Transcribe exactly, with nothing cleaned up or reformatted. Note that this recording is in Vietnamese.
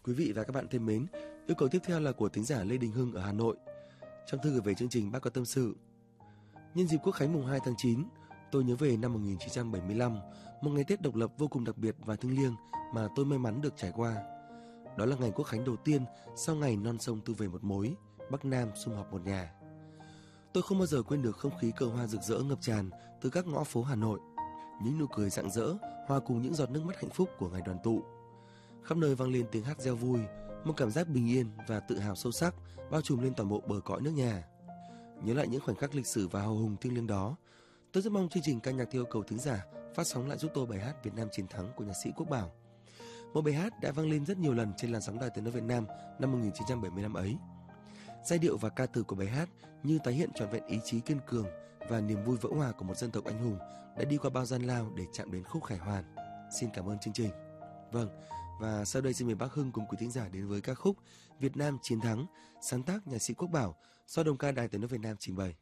Quý vị và các bạn thân mến, yêu cầu tiếp theo là của thính giả Lê Đình Hưng ở Hà Nội. Trong thư gửi về chương trình, bác có tâm sự: nhân dịp Quốc khánh mùng hai tháng chín, tôi nhớ về năm một nghìn chín trăm bảy mươi lăm, một ngày Tết độc lập vô cùng đặc biệt và thiêng liêng mà tôi may mắn được trải qua. Đó là ngày Quốc khánh đầu tiên sau ngày non sông thu về một mối, Bắc Nam sum họp một nhà. Tôi không bao giờ quên được không khí cờ hoa rực rỡ ngập tràn từ các ngõ phố Hà Nội, những nụ cười rạng rỡ hòa cùng những giọt nước mắt hạnh phúc của ngày đoàn tụ. Khắp nơi vang lên tiếng hát reo vui, một cảm giác bình yên và tự hào sâu sắc bao trùm lên toàn bộ bờ cõi nước nhà. Nhớ lại những khoảnh khắc lịch sử và hào hùng thiêng liêng đó, tôi rất mong chương trình ca nhạc theo yêu cầu thính giả phát sóng lại giúp tôi bài hát Việt Nam chiến thắng của nhạc sĩ Quốc Bảo, một bài hát đã vang lên rất nhiều lần trên làn sóng đài tiếng nói Việt Nam năm một nghìn chín trăm bảy mươi lăm ấy. Giai điệu và ca từ của bài hát như tái hiện trọn vẹn ý chí kiên cường và niềm vui vỡ hòa của một dân tộc anh hùng đã đi qua bao gian lao để chạm đến khúc khải hoàn. Xin cảm ơn chương trình. Vâng, và sau đây xin mời bác Hưng cùng quý thính giả đến với ca khúc Việt Nam chiến thắng, sáng tác nhạc sĩ Quốc Bảo do đồng ca đài tiếng nói Việt Nam trình bày.